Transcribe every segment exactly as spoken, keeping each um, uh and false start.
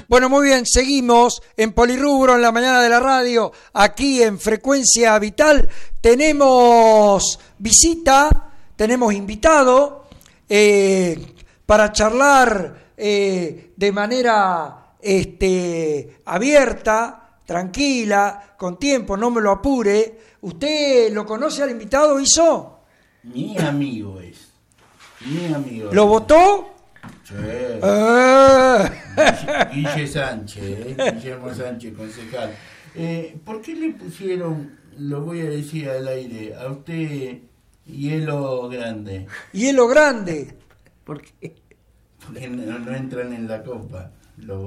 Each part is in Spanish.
Bueno, muy bien, seguimos en Polirrubro en la mañana de la radio, aquí en Frecuencia Vital. Tenemos visita, tenemos invitado eh, para charlar eh, de manera este, abierta, tranquila, con tiempo, no me lo apure. ¿Usted lo conoce al invitado, Iso? Mi amigo es. Mi amigo. ¿Lo es. votó? Sí. Ah. Guille, Guille Sánchez, ¿eh? Guillermo Sánchez, concejal. Eh, ¿Por qué le pusieron, lo voy a decir al aire, a usted hielo grande? Hielo grande. ¿Por qué? Porque no, no entran en la copa. Lo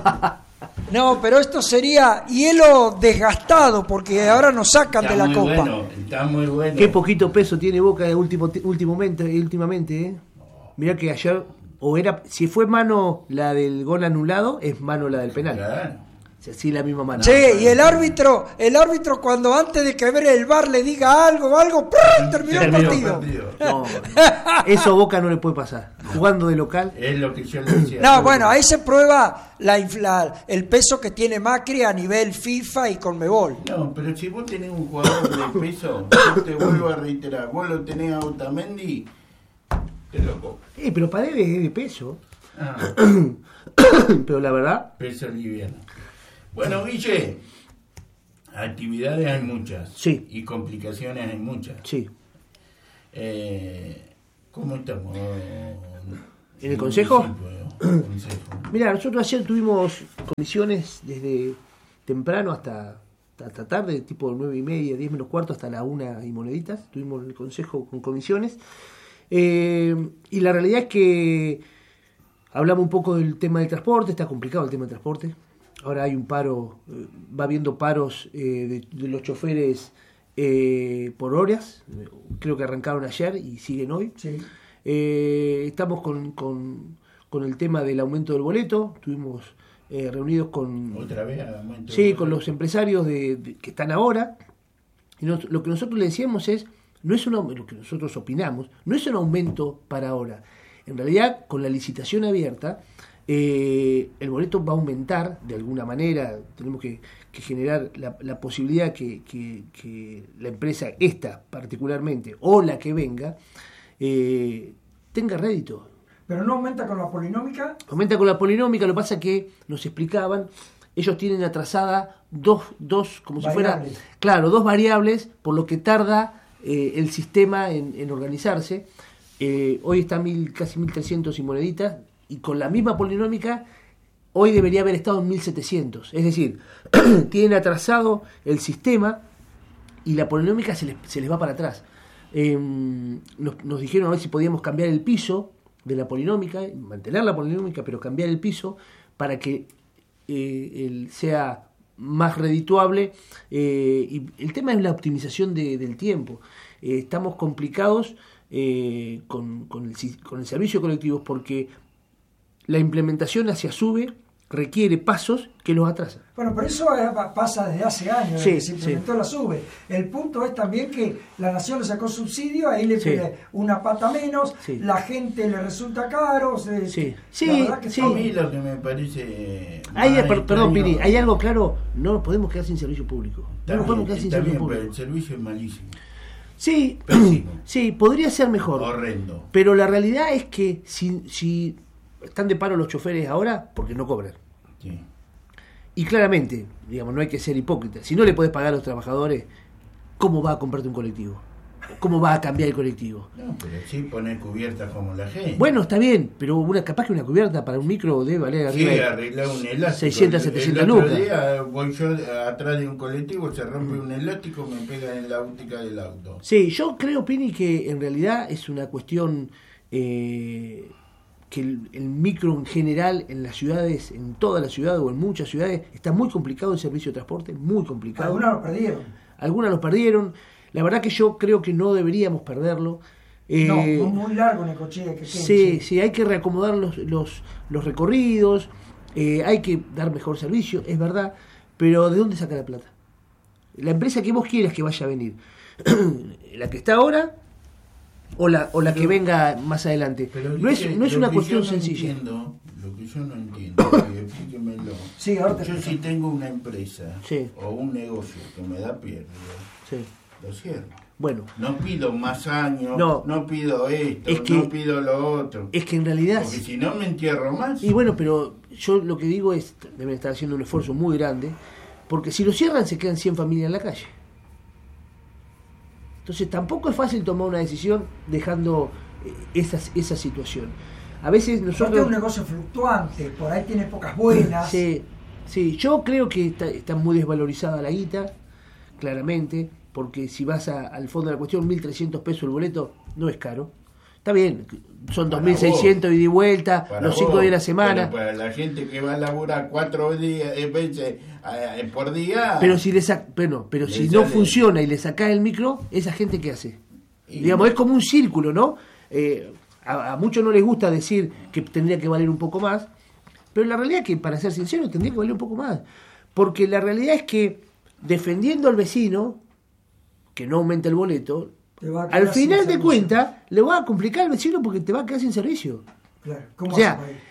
No, pero esto sería hielo desgastado, porque ahora nos sacan está de la muy copa. Bueno, está muy bueno. Qué poquito peso tiene Boca último, últimamente, últimamente, ¿eh? Mirá que ayer, o era, si fue mano la del gol anulado, es mano la del penal. Claro. O sea, sí, la misma mano. Che, y el árbitro, el árbitro cuando antes de que ver el V A R le diga algo, algo, ¡prr! terminó el Terminó. partido. No, eso a Boca no le puede pasar. Jugando de local. Es lo que yo le decía. No, bueno, ahí se prueba la, infla, el peso que tiene Macri a nivel FIFA y Conmebol. No, pero si vos tenés un jugador de peso, yo te vuelvo a reiterar, vos lo tenés a Otamendi, te lo cojo. Eh, pero Paredes es de peso. Ah, Pero la verdad, peso liviano. Bueno, Guille, actividades hay muchas. Sí. Y complicaciones hay muchas. sí. Eh, ¿Cómo estamos? ¿En el consejo? consejo. Mira, nosotros ayer tuvimos comisiones desde temprano hasta, hasta tarde, tipo nueve y media, diez menos cuarto, hasta la una y moneditas. Tuvimos el consejo con comisiones. Eh, y la realidad es que hablamos un poco del tema del transporte, está complicado el tema del transporte. Ahora hay un paro, eh, va habiendo paros eh, de, de los choferes eh, por horas. Creo que arrancaron ayer y siguen hoy. Sí. Eh, estamos con, con, con el tema del aumento del boleto. Estuvimos eh, reunidos con, ¿Otra vez aumento sí, del con boleto? los empresarios de, de, que están ahora. Y nos, lo que nosotros le decíamos es, no es un, lo que nosotros opinamos, no es un aumento para ahora. En realidad, con la licitación abierta, eh, el boleto va a aumentar de alguna manera. Tenemos que, que generar la, la posibilidad que, que, que la empresa, esta particularmente, o la que venga, eh, tenga rédito. ¿Pero no aumenta con la polinómica? Aumenta con la polinómica, lo que pasa es que nos explicaban, ellos tienen atrasada dos, dos como Variables. si fuera, claro, dos variables, por lo que tarda eh, el sistema en, en organizarse. Eh, hoy está mil, casi mil trescientos y moneditas, y con la misma polinómica, hoy debería haber estado en mil setecientos. Es decir, tienen atrasado el sistema y la polinómica se les, se les va para atrás. Eh, nos, nos dijeron a ver si podíamos cambiar el piso de la polinómica, mantener la polinómica, pero cambiar el piso para que eh, el, sea más redituable. Eh, y el tema es la optimización de, del tiempo. Eh, estamos complicados eh, con, con, el, con el servicio colectivo porque la implementación hacia SUBE requiere pasos que los atrasan. Bueno, pero eso pasa desde hace años, sí, desde que se implementó sí. la SUBE. El punto es también que la nación le sacó subsidio, ahí le sí. pide una pata menos, sí. la gente le resulta caro. Se, sí, la sí, verdad que sí. A mí lo que me parece... Hay, per, perdón, extraño, Piri, hay algo claro, no nos podemos quedar sin servicio público. No nos podemos quedar sin servicio bien, público. pero el servicio es malísimo. Sí, Pésimo. sí, podría ser mejor. Horrendo. Pero la realidad es que si, si están de paro los choferes ahora, porque no cobran. Sí. Y claramente, digamos, no hay que ser hipócrita. Si no le puedes pagar a los trabajadores, ¿cómo va a comprarte un colectivo? ¿Cómo va a cambiar el colectivo? No, pero sí poner cubiertas como la gente. Bueno, está bien, pero una capaz que una cubierta para un micro debe valer arriba Sí, de arreglar un elástico. seiscientas, El- setecientas el otro lucas. día voy yo atrás de un colectivo, se rompe un elástico, me pega en la óptica del auto. Sí, yo creo, Pini, que en realidad es una cuestión eh, que el, el micro en general en las ciudades, en todas las ciudades o en muchas ciudades, está muy complicado el servicio de transporte, muy complicado. Algunos lo perdieron. Algunas los perdieron. La verdad que yo creo que no deberíamos perderlo. Eh, No, es muy largo Necochea. Que sí, sí, hay que reacomodar los, los, los recorridos, eh, hay que dar mejor servicio, es verdad, pero ¿de dónde saca la plata? La empresa que vos quieras que vaya a venir, la que está ahora o la, o la Pero- que venga más adelante. Pero No es, Guille, no es lo una que cuestión yo no sencilla. entiendo, lo que yo no entiendo, oye, explíquemelo. Sí, ahora te Yo explico. si tengo una empresa Sí. o un negocio que me da pérdida, Sí. lo cierro. Bueno, No pido más años, No. no, pido esto, Es que- no pido lo otro. es que en realidad... Porque si no me entierro más. Y bueno, pero yo lo que digo es, deben estar haciendo un esfuerzo muy grande, porque si lo cierran se quedan cien familias en la calle. Entonces tampoco es fácil tomar una decisión dejando eh, esas, esa situación. A veces Aparte es nosotros... un negocio fluctuante, por ahí tiene pocas buenas. Sí, sí, yo creo que está, está muy desvalorizada la guita, claramente, porque si vas a- al fondo de la cuestión, mil trescientos pesos el boleto no es caro. Está bien, son Para dos mil seiscientos ida y vuelta, Para los cinco vos, días de la semana. Pero para la gente que va a laburar cuatro días, eh, veces eh, por día. Pero si le sac- bueno, pero Le si no sale- funciona y le sacás el micro, ¿esa gente qué hace? Y Digamos, no. es como un círculo, ¿no? Eh, a, a muchos no les gusta decir que tendría que valer un poco más, pero la realidad es que, para ser sincero, tendría que valer un poco más. Porque la realidad es que, defendiendo al vecino, que no aumente el boleto, Te va a quedar al sin final de servicio. cuentas, le va a complicar al vecino porque te va a quedar sin servicio. Claro, ¿cómo O sea, hace para ir?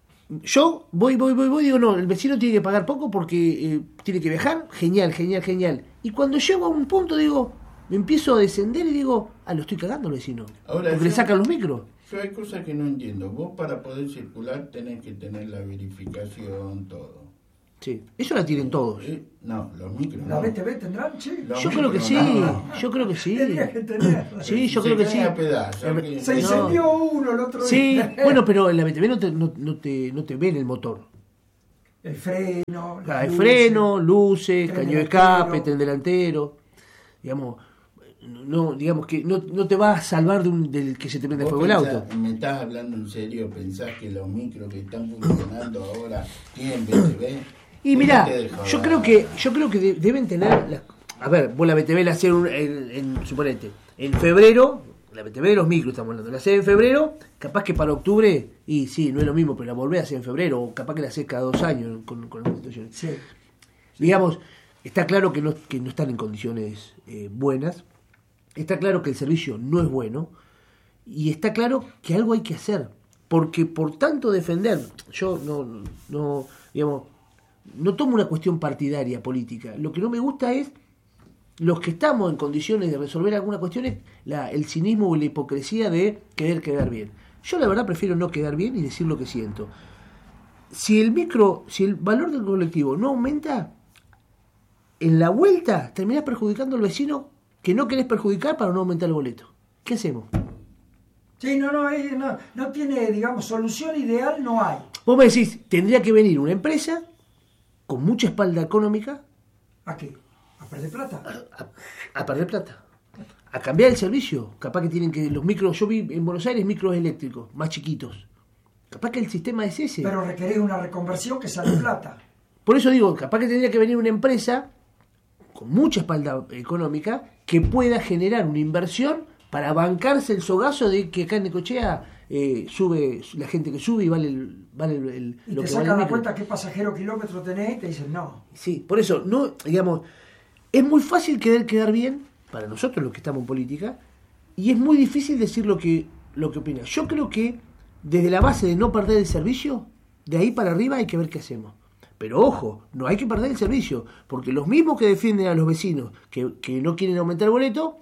Yo voy, voy, voy, voy, digo, no, el vecino tiene que pagar poco porque eh, tiene que viajar, genial, genial, genial. Y cuando llego a un punto, digo, me empiezo a descender y digo, ah, lo estoy cagando al vecino. Ahora, porque le yo- sacan los micros. Yo hay cosas que no entiendo. Vos para poder circular tenés que tener la verificación, todo. Sí, eso la tienen todos. Eh, No, los micros. ¿La no. B T V tendrán? Sí. Los Yo creo que micros sí, no. yo creo que sí. Tendría que tener. Sí, yo Se creo que cae sí. a pedazos, Eh, que- Se no. incendió uno el otro Sí, día. bueno, pero en la B T V no te, no, no te, no te ven el motor. El freno. las Ah, el luces. freno, luces, tren caño de delantero. escape, tren delantero. Digamos, no, digamos que no, no te va a salvar de un, del que se te prende Vos fuego el pensás- auto. ¿Me estás hablando en serio? ¿Pensás que los micros que están funcionando ahora tienen B T V? Y mirá, Déjate de joder. yo creo que yo creo que de- deben tener las- a ver, vos la B T V la haces en, en, en- suponete, en febrero, la B T V de los micros estamos hablando, la haces en febrero, capaz que para octubre, y sí, no es lo mismo, pero la volvés a hacer en febrero, o capaz que la haces cada dos años con, con las situaciones. Sí. Digamos, está claro que no, que no están en condiciones eh, buenas, está claro que el servicio no es bueno, y está claro que algo hay que hacer, porque por tanto defender, yo no, no digamos, no tomo una cuestión partidaria, política, lo que no me gusta es los que estamos en condiciones de resolver alguna cuestión es la, el cinismo o la hipocresía de querer quedar bien. Yo la verdad prefiero no quedar bien y decir lo que siento. Si el micro, si el valor del colectivo no aumenta, en la vuelta terminás perjudicando al vecino que no querés perjudicar para no aumentar el boleto. ¿Qué hacemos? Sí, no, no, es- no, no tiene, digamos, solución ideal, no hay. Vos me decís, tendría que venir una empresa con mucha espalda económica ¿A qué? ¿A perder plata? a, a perder plata, a cambiar el servicio. Capaz que tienen que los micros, yo vi en Buenos Aires micros eléctricos, más chiquitos. Capaz que el sistema es ese. Pero requerés una reconversión que sale plata. Por eso digo, capaz que tendría que venir una empresa con mucha espalda económica que pueda generar una inversión para bancarse el sogazo de que acá en Necochea eh, sube la gente que sube y vale, el, vale el, el- Y lo te que vale el sacan la micro. cuenta qué pasajero kilómetro tenés y te dicen no. Sí, por eso, no, digamos, es muy fácil querer quedar bien para nosotros los que estamos en política y es muy difícil decir lo que, lo que opina. Yo creo que desde la base de no perder el servicio, de ahí para arriba hay que ver qué hacemos. Pero ojo, no hay que perder el servicio, porque los mismos que defienden a los vecinos que, que no quieren aumentar el boleto,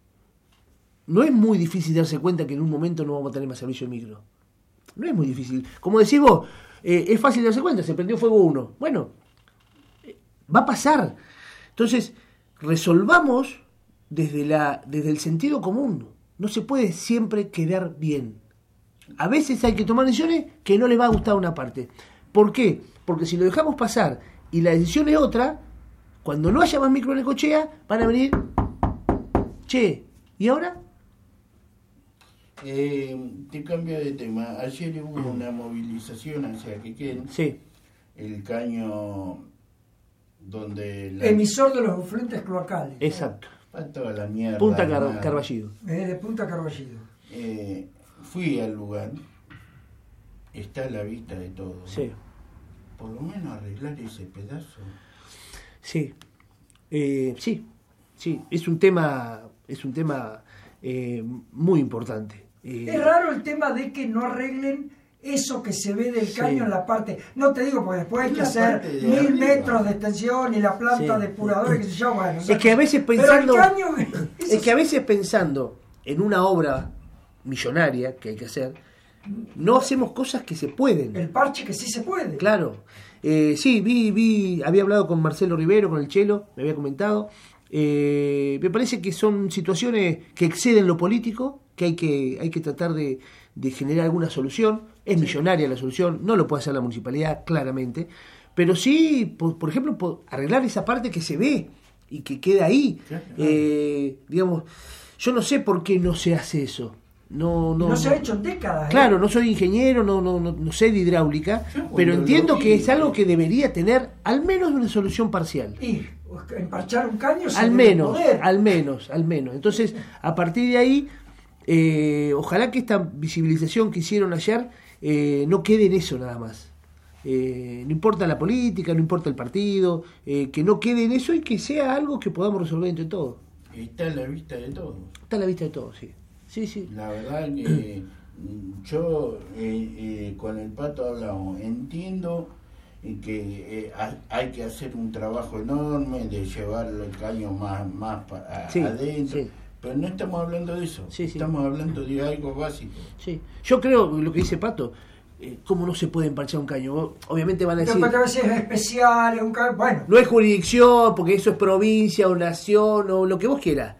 no es muy difícil darse cuenta que en un momento no vamos a tener más servicio de micro. No es muy difícil. Como decís vos, eh, es fácil darse cuenta, se prendió fuego uno. Bueno, eh, va a pasar. Entonces, resolvamos desde, la, desde el sentido común. No se puede siempre quedar bien. A veces hay que tomar decisiones que no le va a gustar a una parte. ¿Por qué? Porque si lo dejamos pasar y la decisión es otra, cuando no haya más micro en Necochea, van a venir, che, ¿y ahora? Eh, te cambio de tema. Ayer hubo una movilización hacia Quequén, Sí, el caño donde la, Emisor de los efluentes cloacales. exacto. va toda la mierda. Punta nada. Car- Carballido. Eh, de Punta Carballido. Eh, fui al lugar, está a la vista de todo. Sí, Por lo menos arreglar ese pedazo. sí, eh, sí, sí. Es un tema, es un tema eh, muy importante. Eh, Es raro el tema de que no arreglen eso que se ve del Sí. caño en la parte, no te digo porque después hay En que la hacer parte de mil arriba. metros de extensión y la planta Sí. depuradora, que se yo, bueno. Es que a veces pero pensando, el caño, eso es que a veces pensando en una obra millonaria que hay que hacer, no hacemos cosas que se pueden. el parche que sí se puede. Claro. Eh, sí, vi, vi, había hablado con Marcelo Rivero, con el Chelo, me había comentado. Eh, me parece que son situaciones que exceden lo político, que hay que, hay que tratar de, de generar alguna solución. Es millonaria la solución, no lo puede hacer la municipalidad, claramente. Pero sí, por, por ejemplo, por arreglar esa parte que se ve y que queda ahí. Claro. Eh, digamos, yo no sé por qué no se hace eso. No, Y no, no se ha hecho en décadas. ¿eh? Claro, no soy ingeniero, no, no, no, no sé de hidráulica, Yo cuando pero lo entiendo vi, que es algo que debería tener al menos una solución parcial. Y emparchar un caño se Al debe menos, poder. al menos, al menos. Entonces, a partir de ahí, eh, ojalá que esta visibilización que hicieron ayer eh, no quede en eso nada más. Eh, no importa la política, no importa el partido, eh, que no quede en eso y que sea algo que podamos resolver entre todos. Está a la vista de todos. Está a la vista de todos, sí. Sí, sí. La verdad que mm, yo eh, eh, con el Pato hablamos, entiendo que eh, hay, hay que hacer un trabajo enorme de llevar el caño más, más pa- a- Sí, adentro, sí. pero no estamos hablando de eso, Sí, sí. estamos hablando de algo básico. Sí. Yo creo lo que dice Pato, eh, ¿cómo no se puede emparchar un caño? Vos- Obviamente van a decir, Después a veces es especial, es un caño. Bueno, no es jurisdicción, porque eso es provincia o nación o lo que vos quieras.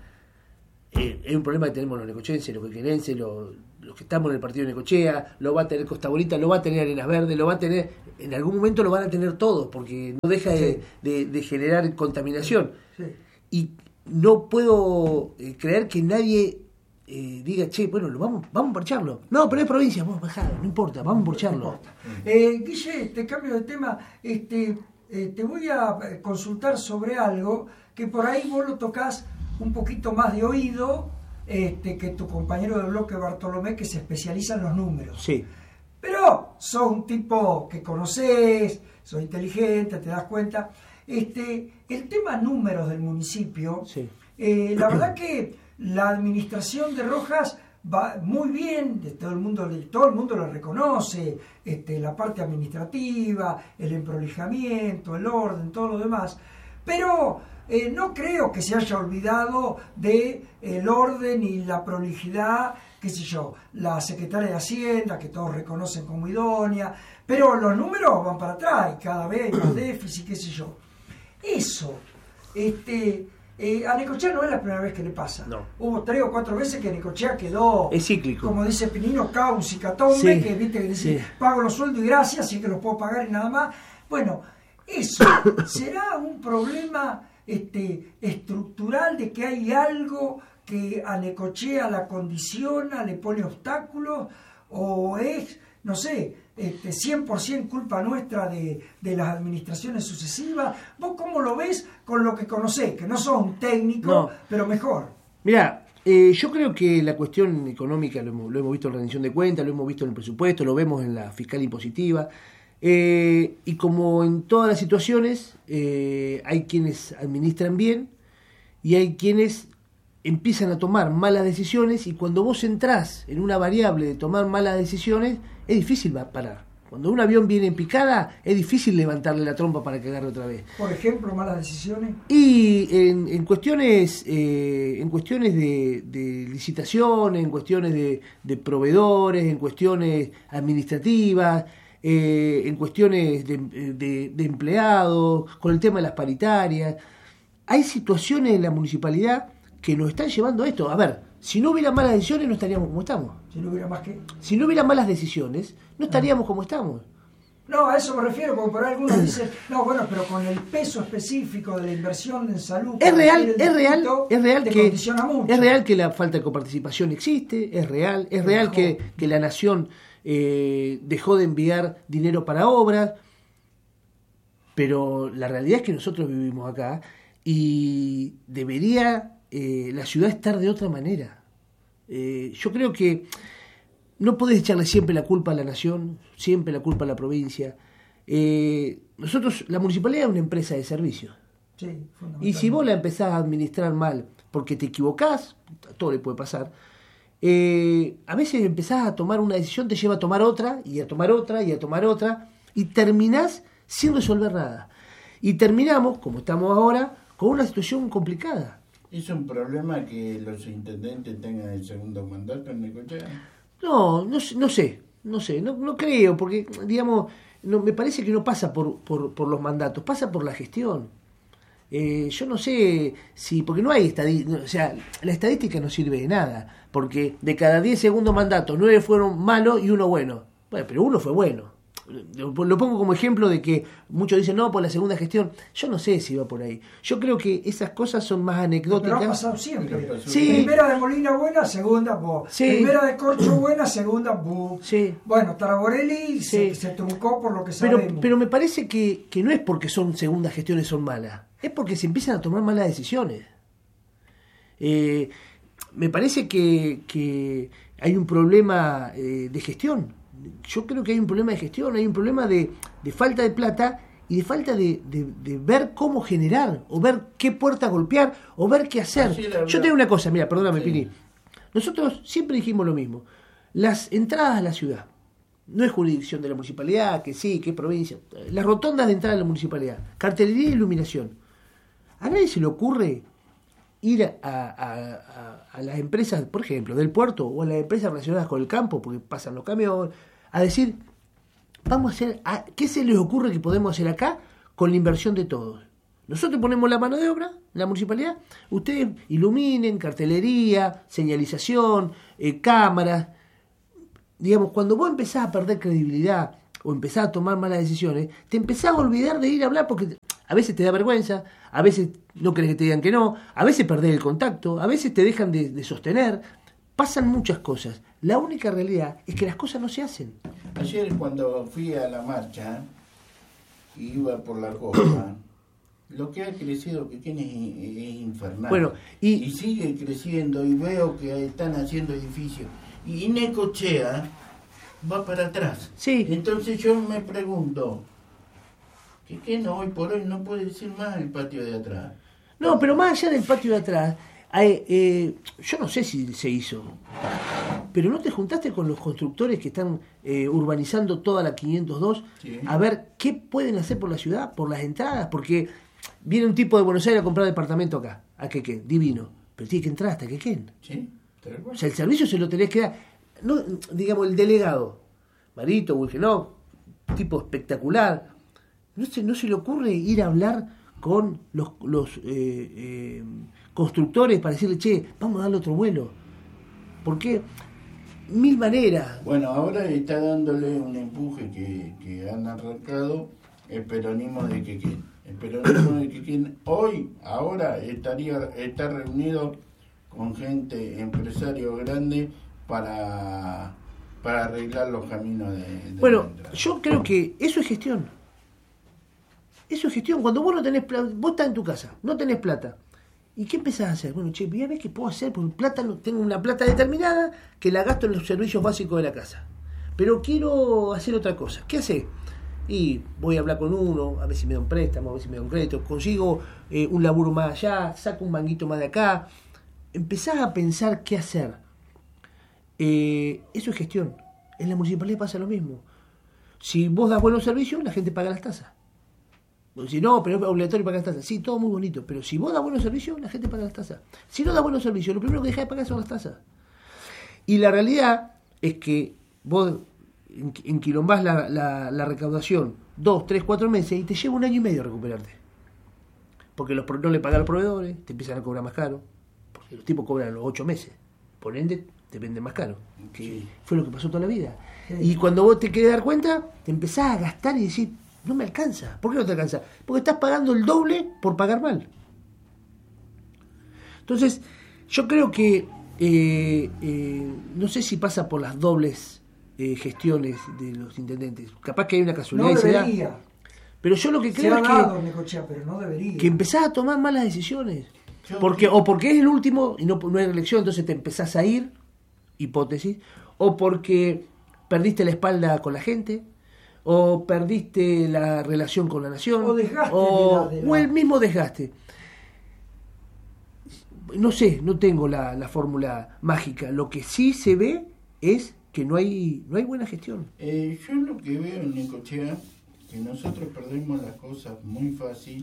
Eh, es un problema que tenemos los necochenses, los quequerenses, los, los que estamos en el partido de Necochea, lo va a tener Costa Bonita, lo va a tener Arenas Verdes, lo va a tener, en algún momento lo van a tener todos, porque no deja de, Sí. de- de generar contaminación. sí. Y no puedo eh, creer que nadie eh, diga, che, bueno, lo vamos, vamos a parcharlo. No, pero es provincia, vamos a bajar, no importa, vamos a No parcharlo. importa. Eh, Guille, te cambio de tema. Este, eh, te voy a eh, consultar sobre algo que por ahí vos lo tocas un poquito más de oído este, que tu compañero de bloque Bartolomé, que se especializa en los números. Sí, Pero sos un tipo que conoces, sos inteligente, te das cuenta. Este, el tema números del municipio, sí. eh, la verdad que la administración de Rojas va muy bien, de todo el mundo, todo el mundo lo reconoce, este, la parte administrativa, el emprolijamiento, el orden, todo lo demás, pero eh, no creo que se haya olvidado de el orden y la prolijidad, qué sé yo, la secretaria de Hacienda, que todos reconocen como idónea, pero los números van para atrás y cada vez hay más déficit, qué sé yo. Eso, este, eh, a Necochea no es la primera vez que le pasa. No. Hubo tres o cuatro veces que Necochea quedó, Es cíclico. como dice Pinino, caos y catombe, Sí, que viste que dice, sí. pago los sueldos y gracias, así que los puedo pagar y nada más. Bueno, eso será un problema este, estructural de que hay algo que a Necochea la condiciona, le pone obstáculos, o es, no sé, este, cien por ciento culpa nuestra de, de las administraciones sucesivas. ¿Vos cómo lo ves con lo que conocés? Que no sos un técnico, No. pero mejor. Mira, eh, yo creo que la cuestión económica lo hemos, lo hemos visto en la rendición de cuentas, lo hemos visto en el presupuesto, lo vemos en la fiscal impositiva. Eh, y como en todas las situaciones, eh, hay quienes administran bien y hay quienes empiezan a tomar malas decisiones, y cuando vos entrás en una variable de tomar malas decisiones, es difícil va- parar. Cuando un avión viene en picada, es difícil levantarle la trompa para que agarre otra vez. Por ejemplo, malas decisiones. Y en, en cuestiones eh, en cuestiones de, de licitaciones, en cuestiones de, de proveedores, en cuestiones administrativas, eh, en cuestiones de, de- de empleados, con el tema de las paritarias, hay situaciones en la municipalidad que nos están llevando a esto. A ver, si no hubiera malas decisiones no estaríamos como estamos. Si no hubiera más que... Si no hubiera malas decisiones, no estaríamos como estamos. No, a eso me refiero, porque por ahí algunos dicen, no, bueno, pero con el peso específico de la inversión en salud... Es que real, requiere el es real, distrito, es real te que condiciona mucho. es real que la falta de coparticipación existe, es real, es real que, que la nación eh, dejó de enviar dinero para obras, pero la realidad es que nosotros vivimos acá y debería eh, la ciudad estar de otra manera. Eh, yo creo que no podés echarle siempre la culpa a la nación, siempre la culpa a la provincia. Eh, nosotros, la municipalidad es una empresa de servicios. Sí, Y fundamentalmente. si vos la empezás a administrar mal porque te equivocás, a todo le puede pasar, eh, a veces empezás a tomar una decisión, te lleva a tomar otra, y a tomar otra, y a tomar otra, y terminás sin resolver nada. Y terminamos, como estamos ahora, con una situación complicada. ¿Es un problema que los intendentes tengan el segundo mandato en Necochea? No, no, no sé, no sé, no, no creo, porque, digamos, no, me parece que no pasa por, por, por los mandatos, pasa por la gestión. Eh, yo no sé si, porque no hay estadística, o sea, la estadística no sirve de nada, porque de cada diez segundos mandatos, nueve fueron malos y uno bueno. Bueno, pero uno fue bueno. Lo, lo pongo como ejemplo de que muchos dicen, no, por la segunda gestión. Yo no sé si va por ahí. Yo creo que esas cosas son más anecdóticas. Pero ha pasado siempre. Sí. Primera de Molina buena, segunda bu. Sí. Primera de Corcho buena, segunda bu. Sí. Bueno, Taraborelli Sí. se, se truncó por lo que Pero, sabemos. pero me parece que, que no es porque son segundas gestiones son malas. Es porque se empiezan a tomar malas decisiones. Eh, me parece que, que hay un problema eh, de gestión. Yo creo que hay un problema de gestión, hay un problema de, de falta de plata y de falta de, de, de ver cómo generar, o ver qué puerta golpear, o ver qué hacer. Yo te digo una cosa, mira, perdóname, sí. Pini. Nosotros siempre dijimos lo mismo. Las entradas a la ciudad, no es jurisdicción de la municipalidad, que sí, que es provincia. Las rotondas de entrada a la municipalidad, cartelería e iluminación. A nadie se le ocurre ir a, a, a, a las empresas, por ejemplo, del puerto, o a las empresas relacionadas con el campo, porque pasan los camiones, a decir, vamos a hacer, a, ¿qué se les ocurre que podemos hacer acá con la inversión de todos? Nosotros ponemos la mano de obra, la municipalidad, ustedes iluminen, cartelería, señalización, eh, cámaras. Digamos, cuando vos empezás a perder credibilidad o empezás a tomar malas decisiones, te empezás a olvidar de ir a hablar porque a veces te da vergüenza, a veces no querés que te digan que no, a veces perdés el contacto, a veces te dejan de, de sostener. Pasan muchas cosas. La única realidad es que las cosas no se hacen. Ayer cuando fui a la marcha y iba por la costa, lo que ha crecido Quequén es, es infernal. Bueno, y, y sigue creciendo y veo que están haciendo edificios. Y Necochea va para atrás. Sí. Entonces yo me pregunto, Quequén hoy por hoy no puede decir más el patio de atrás. No, pero más allá del patio de atrás, hay, eh, yo no sé si se hizo, pero ¿no te juntaste con los constructores que están eh, urbanizando toda la quinientos dos Sí. a ver qué pueden hacer por la ciudad, por las entradas? Porque viene un tipo de Buenos Aires a comprar departamento acá, a Quequén, divino, pero tiene que entrar hasta Quequén. Sí, O sea, el servicio se lo tenés que dar. No, digamos, el delegado, Marito, Wilgenov, tipo espectacular, no se, no se le ocurre ir a hablar con los, los eh, eh, constructores para decirle, che, vamos a darle otro vuelo. ¿Por qué? Mil maneras. Bueno, ahora está dándole un empuje que, que han arrancado el peronismo de Quequén. El peronismo de Quequén hoy, ahora, estaría está reunido con gente, empresario grande, para, para arreglar los caminos de, de Bueno, yo creo que eso es gestión. Eso es gestión. Cuando vos no tenés plata, vos estás en tu casa, no tenés plata. ¿Y qué empezás a hacer? Bueno, che, voy a ver qué puedo hacer, porque plata no, tengo una plata determinada que la gasto en los servicios básicos de la casa. Pero quiero hacer otra cosa. ¿Qué hacer? Y voy a hablar con uno, a ver si me da un préstamo, a ver si me da un crédito, consigo eh, un laburo más allá, saco un manguito más de acá. Empezás a pensar qué hacer. Eh, eso es gestión. En la municipalidad pasa lo mismo. Si vos das buenos servicios, la gente paga las tasas. Si no, pero es obligatorio pagar las tasas. Sí, todo muy bonito, pero si vos das buenos servicios, la gente paga las tasas. Si no das buenos servicios, lo primero que dejás de pagar son las tasas. Y la realidad es que vos enquilombás la, la, la recaudación dos, tres, cuatro meses y te lleva un año y medio a recuperarte. Porque los, no le pagan a los proveedores, te empiezan a cobrar más caro. Porque los tipos cobran los ocho meses. Por ende, te venden más caro. Que sí. Fue lo que pasó toda la vida. Sí. Y cuando vos te querés dar cuenta, te empezás a gastar y decir, no me alcanza. ¿Por qué no te alcanza? Porque estás pagando el doble por pagar mal. Entonces, yo creo que eh, eh, no sé si pasa por las dobles eh, gestiones de los intendentes. Capaz que hay una casualidad. No y debería. Se da. Pero yo lo que creo se es ha dado, que, Necochea, pero no debería. que empezás a tomar malas decisiones. Porque, o porque es el último y no, no hay elección, entonces te empezás a ir, hipótesis, o porque perdiste la espalda con la gente, o perdiste la relación con la nación, o desgaste o, de la, de la... o el mismo desgaste. no sé, no tengo la, la fórmula mágica. Lo que sí se ve es que no hay no hay buena gestión. Eh, yo lo que veo en Necochea, que nosotros perdemos las cosas muy fácil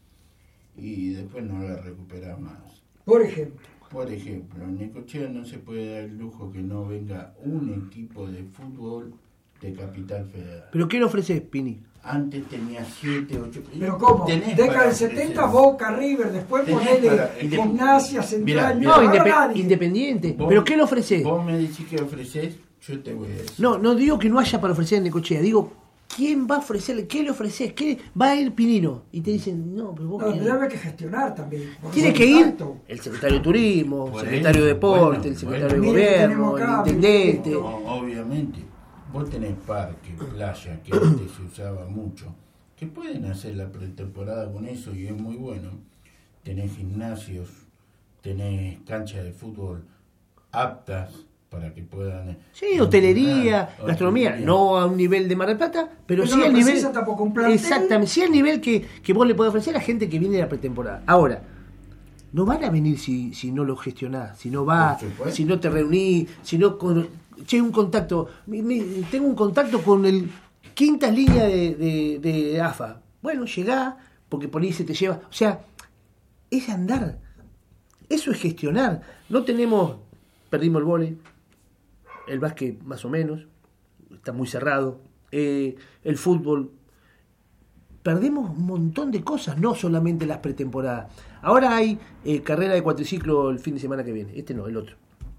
y después no las recuperamos más. Por ejemplo. Por ejemplo, en Necochea no se puede dar el lujo que no venga un equipo de fútbol de Capital Federal. ¿Pero qué le ofreces, Pini? Antes tenía siete, ocho... ¿Pero cómo? Tenés Década para del setenta, ofrecer. Boca, River, después Tenés ponele para- Gimnasia, Central... Mirá, No, no, indep- nadie. independiente. Vos- ¿Pero qué le ofreces? Vos me decís que ofreces, yo te voy a decir. No, no digo que no haya para ofrecer en Necochea. Digo, ¿quién va a ofrecerle? ¿Qué le ofreces? ¿Qué? Va a ir Pinino. Y te dicen, no, pero vos... No, qué- pero debe que gestionar también. por Tiene eso que ir tanto. el secretario de Turismo, el Por secretario de eso, Deporte, bueno, el secretario bueno. de Mire que Gobierno, tenemos el acá, intendente. No, obviamente, vos tenés parque, playa, que antes se usaba mucho, que pueden hacer la pretemporada con eso y es muy bueno. Tenés gimnasios, tenés canchas de fútbol aptas para que puedan... Sí, hotelería, entrenar, gastronomía, hotelería. no a un nivel de Mar del Plata, pero, Pero sí no al nivel... precisa tampoco un plantel. Exactamente, sí al nivel que, que vos le podés ofrecer a gente que viene de la pretemporada. Ahora, no van a venir si, si no lo gestionás, si no vas, Por supuesto. si no te reunís, si no... Con, che, un contacto, mi- mi- tengo un contacto con el quintas línea de, de, de A F A. Bueno, llegá, porque por ahí se te lleva... O sea, es andar. Eso es gestionar. No tenemos... Perdimos el vóley, el básquet más o menos, está muy cerrado, eh, el fútbol, perdemos un montón de cosas, no solamente las pretemporadas. Ahora hay eh, carrera de cuatriciclo el fin de semana que viene, este no, el otro,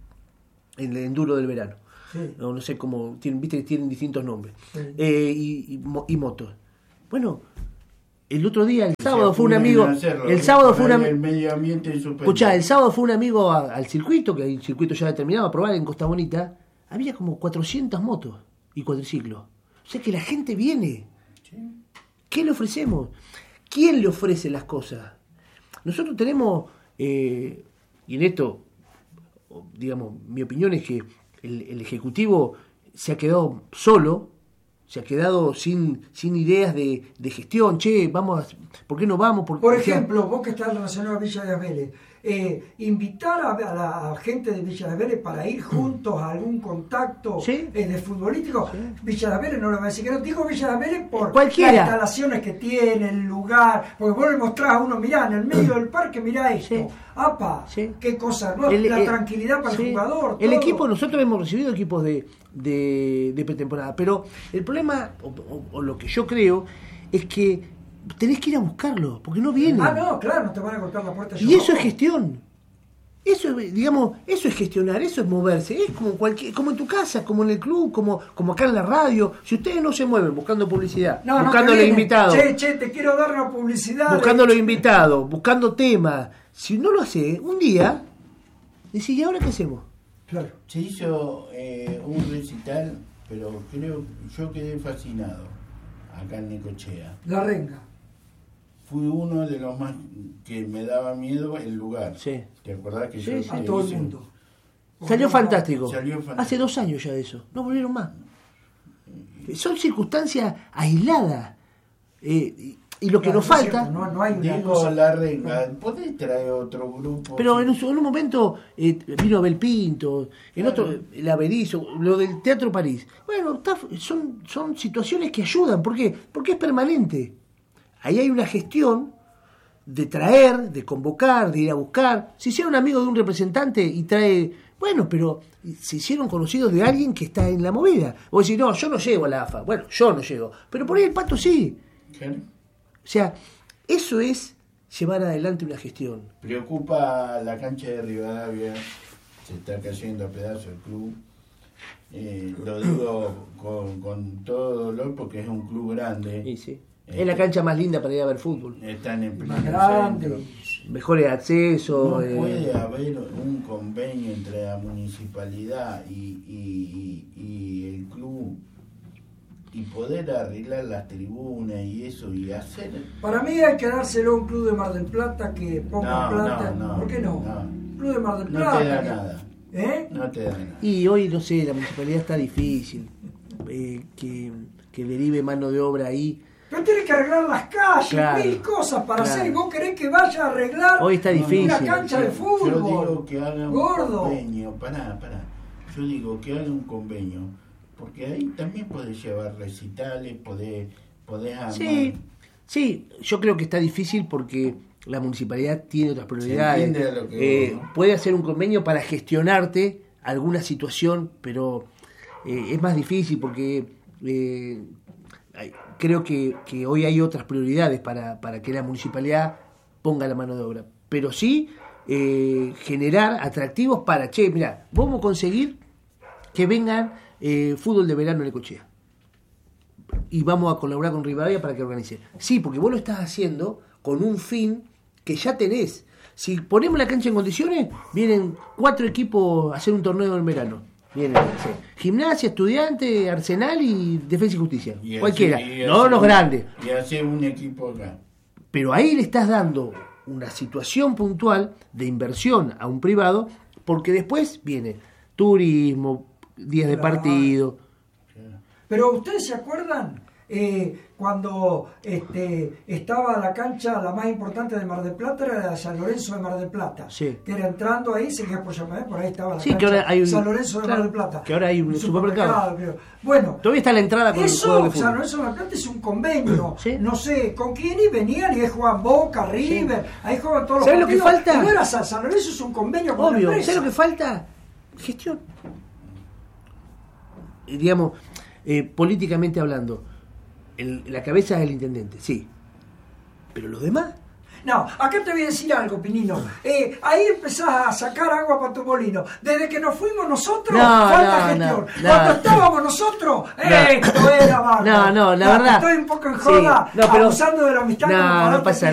el enduro del verano. Sí. No, no sé cómo, tienen, viste que tienen distintos nombres. Sí. Eh, y, y, mo- y motos. Bueno, el otro día, el Se sábado fue un apuren amigo, a hacerlo, el sábado por fue un ahí amigo... El medio ambiente en su Escuchá, el sábado fue un amigo a- al circuito, que hay un circuito ya determinado a probar en Costa Bonita. Había como cuatrocientas motos y cuatriciclos. O sea que la gente viene. Sí. ¿Qué le ofrecemos? ¿Quién le ofrece las cosas? Nosotros tenemos, eh, y en esto, digamos, mi opinión es que el, el Ejecutivo se ha quedado solo, se ha quedado sin, sin ideas de, de gestión. Che, vamos a, ¿por qué no vamos? Por ejemplo, vos que estás relacionado a Villa de Vélez, eh, invitar a, a la gente de Villa de Vélez para ir juntos a algún contacto Sí. eh, de futbolístico. Sí. Villa de Vélez no lo va a decir que no. Digo Villa de Vélez por Cualquiera. las instalaciones que tiene, el lugar. Porque vos le mostrás a uno, mirá, en el medio del parque, mirá esto. Sí. Apa, Sí. qué cosa, ¿no? El- la eh, tranquilidad para sí. el jugador. El todo. equipo, nosotros hemos recibido equipos de, de, de pretemporada, pero el problema, o, o- o lo que yo creo, es que tenés que ir a buscarlo, porque no vienen. Ah, no, claro, no te van a cortar la puerta. Y eso es gestión. Eso es, digamos, eso es gestionar, eso es moverse. Es como cualquier, como en tu casa, como en el club, como, como acá en la radio. Si ustedes no se mueven buscando publicidad, No, no, buscando que los vienen. invitados, Che, che, te quiero dar una publicidad. buscando de- los invitados, buscando temas, si no lo hace, un día, decís, ¿y ahora qué hacemos? Claro. Se hizo eh, un recital, pero creo, yo quedé fascinado acá en Necochea. La renga. Fui uno de los más que me daba miedo el lugar. Sí. ¿Te acordás que Sí, yo sí. te A todo el hice- mundo. Salió fantástico. Salió fantástico. Hace dos años ya de eso. No volvieron más. Son circunstancias aisladas. Eh, y, y lo que Claro, nos no es falta... cierto, no, no hay una Digo cosa. la renga, ¿podés traer otro grupo? Pero Sí. en un, en un momento eh, vino Abel Pinto, en Claro. otro el Averizo, lo del Teatro París. Bueno, está- son, son situaciones que ayudan. ¿Por qué? Porque es permanente. Ahí hay una gestión de traer, de convocar, de ir a buscar. Se hicieron amigos de un representante y trae... Bueno, pero se hicieron conocidos de alguien que está en la movida. O decir, no, yo no llego a la A F A. Bueno, yo no llego. Pero por ahí el Pato sí. Claro. O sea, eso es llevar adelante una gestión. Preocupa la cancha de Rivadavia, se está cayendo a pedazos el club. Eh, lo digo con, con todo dolor porque es un club grande. Sí, sí. Es la cancha más linda para ir a ver fútbol. Están en Más pleno grande. centro. Mejores accesos. No eh, puede haber un convenio entre la municipalidad y, y- y- y el club y poder arreglar las tribunas y eso y hacer... Para mí hay que dárselo a un club de Mar del Plata que ponga No, plata. no, no, ¿Por qué no? no. Club de Mar del No Plata. te da que- nada. ¿Eh? No te da nada. Y hoy, no sé, la municipalidad está difícil. eh, que, que derive mano de obra ahí. Pero tiene que arreglar las calles, Claro, mil cosas para claro. hacer. Y vos querés que vaya a arreglar Hoy está difícil. una cancha de fútbol. Yo digo que haga un Gordo. convenio, pará, pará. Yo digo que haga un convenio, porque ahí también podés llevar recitales, podés, podés armar. Sí, sí, yo creo que está difícil porque la municipalidad tiene otras prioridades. entiende a lo que Eh, voy, ¿no? puede hacer un convenio para gestionarte alguna situación, pero eh, es más difícil porque eh, hay- creo que, que hoy hay otras prioridades para, para que la municipalidad ponga la mano de obra. Pero sí eh, generar atractivos para, che, mira, vamos a conseguir que vengan eh, fútbol de verano en Necochea. Y vamos a colaborar con Rivadavia para que organice. Sí, porque vos lo estás haciendo con un fin que ya tenés. Si ponemos la cancha en condiciones, vienen cuatro equipos a hacer un torneo en verano. Vienen, no sé, Gimnasia, Estudiante, Arsenal y Defensa y Justicia. Y así- Cualquiera, y no así- los grandes. Y hacer un equipo acá. Pero ahí le estás dando una situación puntual de inversión a un privado, porque después viene turismo, días de Claro. partido. Pero ustedes se acuerdan eh, cuando este, estaba la cancha, la más importante de Mar del Plata, era la de San Lorenzo de Mar del Plata. Sí. Que era entrando ahí, seguía por llamar, por ahí estaba la Sí, cancha que ahora hay un- San Lorenzo de claro, Mar del Plata. que ahora hay un supermercado. creo. Bueno, Todavía está la entrada con el juego eso, de fútbol. San Lorenzo de Mar del Plata es un convenio. Sí. No sé con quién y venían y ahí jugaban Boca, River, ahí juegan todos los ¿Sabes lo que partidos. falta? Y no era San, San Lorenzo, es un convenio con la Obvio, empresa. ¿sabes lo que falta? Gestión. Eh, digamos, eh, políticamente hablando, el- la cabeza es el intendente, sí. Pero los demás, No, acá te voy a decir algo, Pinino. Eh, ahí empezás a sacar agua para tu molino. Desde que nos fuimos nosotros, No, falta no, gestión. no, Cuando no. estábamos nosotros, No. esto era barro. No, no, la verdad. Estoy un poco en joda, Sí, no, pero- abusando de la amistad. No, como para no darte pasa pie.